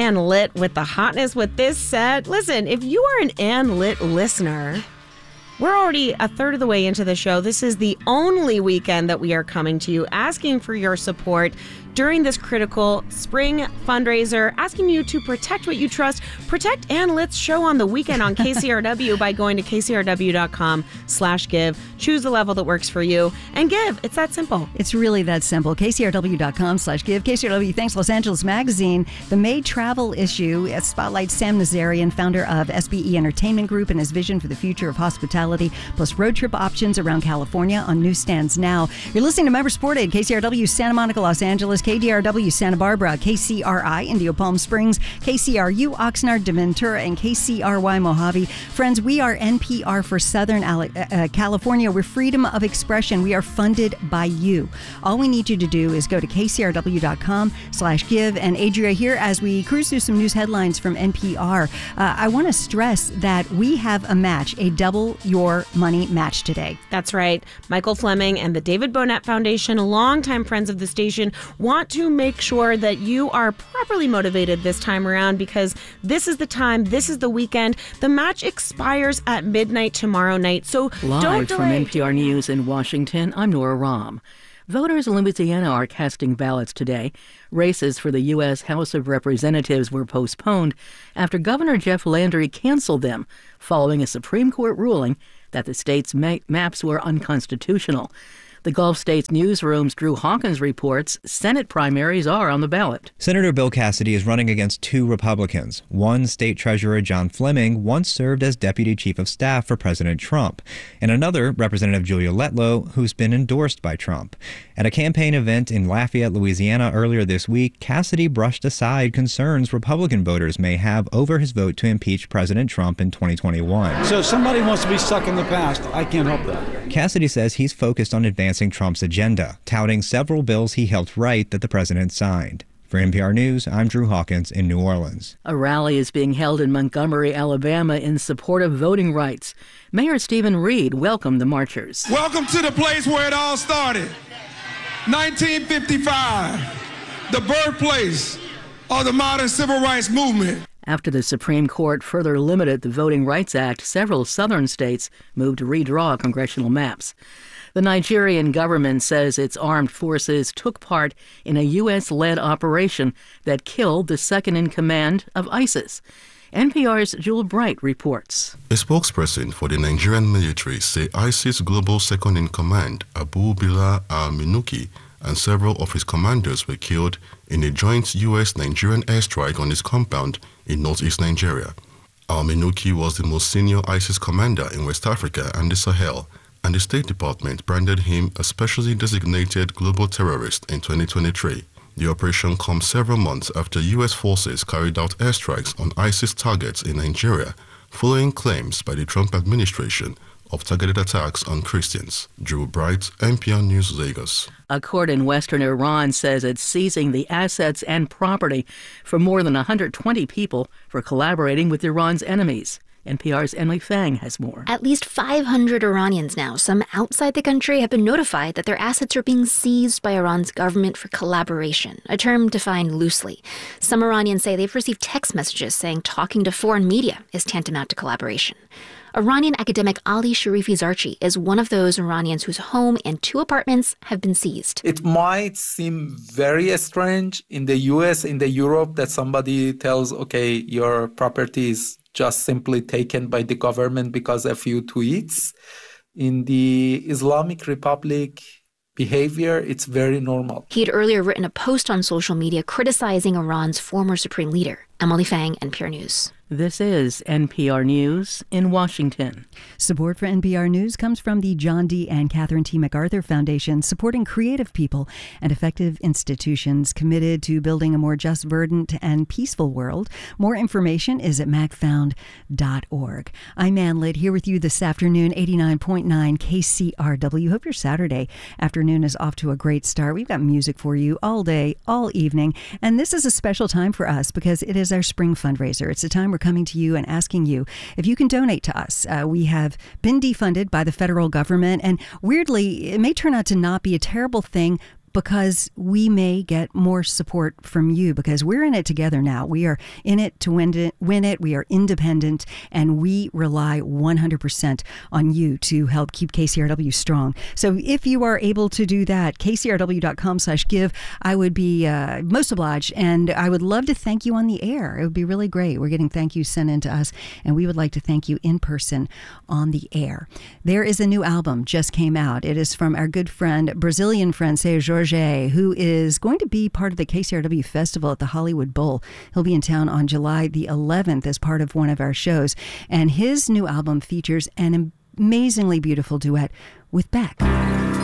Ann Lit with the hotness with this set. Listen, if you are an Ann Lit listener, we're already a third of the way into the show. This is the only weekend that we are coming to you asking for your support during this critical spring fundraiser, asking you to protect what you trust. Protect Ann Lit's show on the weekend on KCRW by going to kcrw.com/give. Choose the level that works for you and give. It's that simple. It's really that simple. kcrw.com/give. KCRW thanks Los Angeles Magazine. The May travel issue spotlights Sam Nazarian, founder of SBE Entertainment Group, and his vision for the future of hospitality, plus road trip options around California on newsstands now. You're listening to Member Sported, KCRW Santa Monica, Los Angeles, KDRW Santa Barbara, KCRI Indio Palm Springs, KCRU Oxnard, Deventura, and KCRY Mojave. Friends, we are NPR for Southern California. We're freedom of expression. We are funded by you. All we need you to do is go to kcrw.com/give. And Adria, here as we cruise through some news headlines from NPR, I want to stress that we have a match, a double your money match today. That's right. Michael Fleming and the David Bonnet Foundation, longtime friends of the station, want to make sure that you are properly motivated this time around, because this is the time, this is the weekend. The match expires at midnight tomorrow night, so Live don't delay. from NPR News in Washington, I'm Nora Rahm. Voters in Louisiana are casting ballots today. Races for the U.S. House of Representatives were postponed after Governor Jeff Landry canceled them following a Supreme Court ruling that the state's maps were unconstitutional. The Gulf States Newsroom's Drew Hawkins reports Senate primaries are on the ballot. Senator Bill Cassidy is running against two Republicans. One, State Treasurer John Fleming, once served as Deputy Chief of Staff for President Trump, and another, Representative Julia Letlow, who's been endorsed by Trump. At a campaign event in Lafayette, Louisiana earlier this week, Cassidy brushed aside concerns Republican voters may have over his vote to impeach President Trump in 2021. So if somebody wants to be stuck in the past, I can't help that. Cassidy says he's focused on advancing Trump's agenda, touting several bills he helped write that the president signed. For NPR News, I'm Drew Hawkins in New Orleans. A rally is being held in Montgomery, Alabama in support of voting rights. Mayor Stephen Reed welcomed the marchers. Welcome to the place where it all started. 1955, the birthplace of the modern civil rights movement. After the Supreme Court further limited the Voting Rights Act, several southern states moved to redraw congressional maps. The Nigerian government says its armed forces took part in a U.S.-led operation that killed the second-in-command of ISIS. NPR's Jewel Bright reports. A spokesperson for the Nigerian military said ISIS global second-in-command, Abu Bilal al-Minuki, and several of his commanders were killed in a joint U.S.-Nigerian airstrike on his compound in northeast Nigeria. Al-Minuki was the most senior ISIS commander in West Africa and the Sahel, and the State Department branded him a specially designated global terrorist in 2023. The operation comes several months after U.S. forces carried out airstrikes on ISIS targets in Nigeria, following claims by the Trump administration of targeted attacks on Christians. Drew Bright, NPR News, Lagos. A court in western Iran says it's seizing the assets and property for more than 120 people for collaborating with Iran's enemies. NPR's Emily Fang has more. At least 500 Iranians now, some outside the country, have been notified that their assets are being seized by Iran's government for collaboration, a term defined loosely. Some Iranians say they've received text messages saying talking to foreign media is tantamount to collaboration. Iranian academic Ali Sharifi Zarchi is one of those Iranians whose home and 2 apartments have been seized. It might seem very strange in the US, in the Europe, that somebody tells, okay, your property is just simply taken by the government because a few tweets. In the Islamic Republic, behavior, it's very normal. He'd earlier written a post on social media criticizing Iran's former supreme leader. Emily Fang, NPR News. This is NPR News in Washington. Support for NPR News comes from the John D. and Catherine T. MacArthur Foundation, supporting creative people and effective institutions committed to building a more just, verdant, and peaceful world. More information is at macfound.org. I'm Ann Litt, here with you this afternoon, 89.9 KCRW. Hope your Saturday afternoon is off to a great start. We've got music for you all day, all evening, and this is a special time for us because it is our spring fundraiser. It's a time we're coming to you and asking you if you can donate to us. We have been defunded by the federal government, and weirdly, it may turn out to not be a terrible thing, because we may get more support from you, because we're in it together now. We are in it to win it. We are independent, and we rely 100% on you to help keep KCRW strong. So if you are able to do that, kcrw.com/give, I would be most obliged, and I would love to thank you on the air. It would be really great. We're getting thank yous sent in to us, and we would like to thank you in person on the air. There is a new album just came out. It is from our good friend, Brazilian friend, Seu Jorge, who is going to be part of the KCRW Festival at the Hollywood Bowl. He'll be in town on July the 11th as part of one of our shows. And his new album features an amazingly beautiful duet with Beck.